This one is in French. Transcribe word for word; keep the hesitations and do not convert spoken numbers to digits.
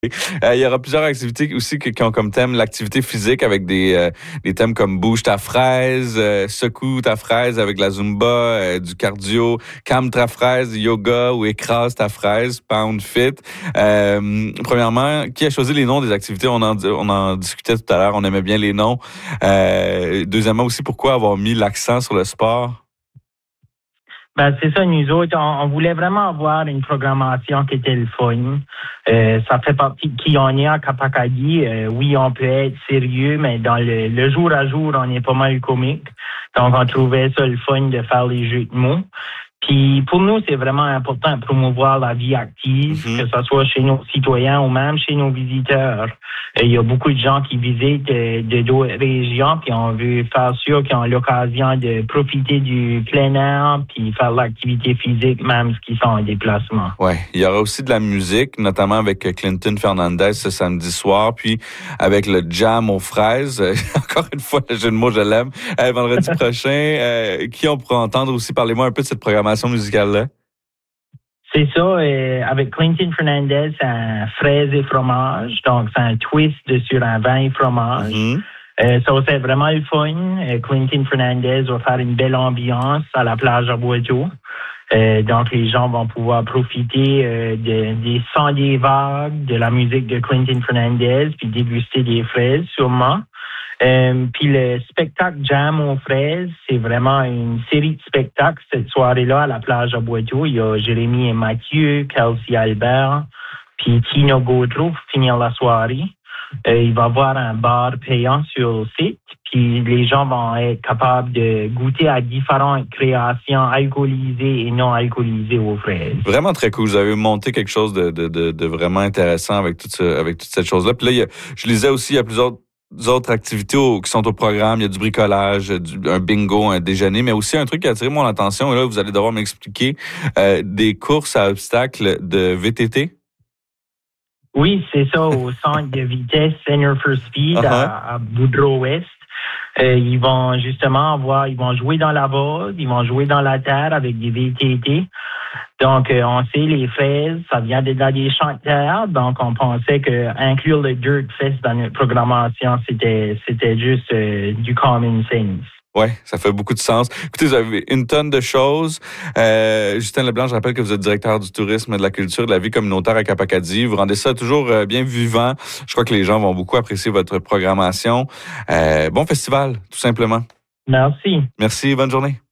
Euh, il y aura plusieurs activités aussi qui, qui ont comme thème l'activité physique avec des, euh, des thèmes comme bouge ta fraise, euh, secoue ta fraise avec la Zumba, euh, du cardio, calme ta fraise, yoga ou écrase ta fraise, pound fit. Euh, premièrement, qui a choisi les noms des activités? On en, on en discutait tout à l'heure, on aimait bien les noms. Euh, deuxièmement aussi, pourquoi avoir mis l'accent sur le sport? Ben, c'est ça, nous autres, on, on voulait vraiment avoir une programmation qui était le fun. Euh, ça fait partie de qui on est à Kapakadi. Euh, oui, on peut être sérieux, mais dans le, le jour à jour, on est pas mal comique. Donc, on trouvait ça le fun de faire les jeux de mots. Puis pour nous, c'est vraiment important de promouvoir la vie active, mm-hmm. que ce soit chez nos citoyens ou même chez nos visiteurs. Il y a beaucoup de gens qui visitent de, de d'autres régions, puis on veut faire sûr qu'ils ont l'occasion de profiter du plein air, puis faire l'activité physique, même s'ils sont en déplacement. Ouais, il y aura aussi de la musique, notamment avec Clinton Fernandez ce samedi soir, puis avec le jam aux fraises. Encore une fois, le jeu de mots, je l'aime. Euh, vendredi prochain, euh, qui on pourra entendre aussi? Parlez-moi un peu de cette programmation musicale-là. C'est ça, euh, avec Clinton Fernandez, c'est un fraise et fromage, donc c'est un twist sur un vin et fromage. Mm-hmm. Euh, ça c'est vraiment le fun. Euh, Clinton Fernandez va faire une belle ambiance à la plage à Boiteau. Euh, donc les gens vont pouvoir profiter euh, de, des sons des vagues, de la musique de Clinton Fernandez, puis déguster des fraises sûrement. Euh, puis le spectacle Jam aux fraises, c'est vraiment une série de spectacles cette soirée-là à la plage à Boiteau. Il y a Jérémy et Mathieu, Kelsey Albert, puis Tino Gaudreau pour finir la soirée. Euh, il va y avoir un bar payant sur le site, puis les gens vont être capables de goûter à différentes créations alcoolisées et non alcoolisées aux fraises. Vraiment très cool. Vous avez monté quelque chose de, de, de, de vraiment intéressant avec toute, ce, avec toute cette chose-là. Puis là, il y a, je lisais aussi, il y a plusieurs autres activités au, qui sont au programme. Il y a du bricolage, du, un bingo, un déjeuner, mais aussi un truc qui a attiré mon attention. Et là, vous allez devoir m'expliquer euh, des courses à obstacles de V T T. Oui, c'est ça, au centre de vitesse Center for Speed uh-huh. à, à Boudreau-Ouest. Euh, ils vont justement avoir, ils vont jouer dans la vase, ils vont jouer dans la terre avec des V T T. Donc, euh, on sait, les fraises, ça vient de dans des champs de terre. Donc, on pensait que inclure le Dirt Fest dans notre programmation, c'était, c'était juste euh, du common sense. Oui, ça fait beaucoup de sens. Écoutez, vous avez une tonne de choses. Euh, Justin Leblanc, je rappelle que vous êtes directeur du tourisme, de la culture, de la vie communautaire à Kapakadi. Vous rendez ça toujours bien vivant. Je crois que les gens vont beaucoup apprécier votre programmation. Euh, bon festival, tout simplement. Merci. Merci, bonne journée.